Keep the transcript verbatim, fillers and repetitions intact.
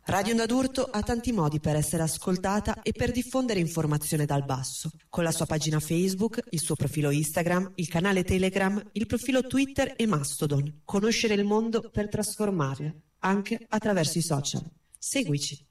Radio Onda d'Urto ha tanti modi per essere ascoltata e per diffondere informazione dal basso, con la sua pagina Facebook, il suo profilo Instagram, il canale Telegram, il profilo Twitter e Mastodon. Conoscere il mondo per trasformarlo, anche attraverso i social. Seguici.